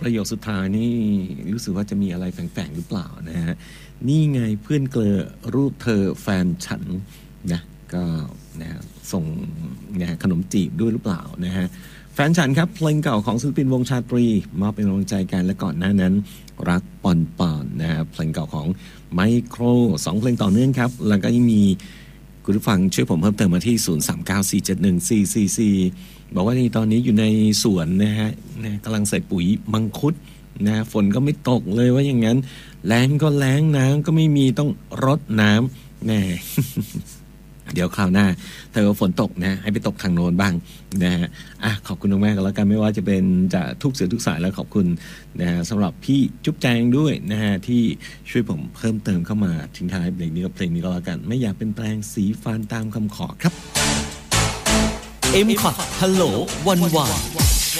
ประโยคสุดท้ายนี่รู้สึกว่าจะมีอะไรแฝงๆหรือเปล่านะฮะนี่ไงเพื่อนเกลอรูปเธอแฟนฉันนะก็นะส่งนะขนมจีบด้วยหรือเปล่านะฮะแฟนฉันครับเพลงเก่าของศิลปินวงชาตรีมาเป็นกำลังใจกันและก่อนหน้านั้นรักปอนปอนนะฮะเพลงเก่าของไมโคร2เพลงต่อเนื่องครับแล้วก็ยังมีคุณผู้ฟังช่วยผมเพิ่มเติมมาที่0394714444บอกว่าในตอนนี้อยู่ในสวนนะฮะกำลังใส่ปุ๋ยมังคุดนะฝนก็ไม่ตกเลยว่าอย่างนั้นแล้งก็แล้งน้ำก็ไม่มีต้องรดน้ำแน่ เดี๋ยวคราวหน้าถ้าฝนตกนะให้ไปตกทางโน้นบ้างนะฮะขอบคุณมากๆกันแล้วกันไม่ว่าจะเป็นจะทุกเสือทุกสายแล้วขอบคุณนะฮะสำหรับพี่จุ๊บแจงด้วยนะฮะที่ช่วยผมเพิ่มเติมเข้ามาทิ้งท้ายเพลงนี้กับเพลงนี้ก็แล้วกันไม่อยากเป็นแปลงสีฟันตามคำขอครับ M-Cut ฮัลโหลวัน